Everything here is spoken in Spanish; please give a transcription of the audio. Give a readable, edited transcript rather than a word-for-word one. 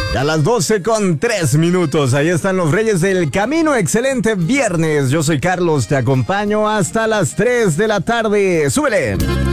A las 12:03. Ahí están los Reyes del Camino. Excelente viernes. Yo soy Carlos, te acompaño hasta las 3 de la tarde. ¡Súbele!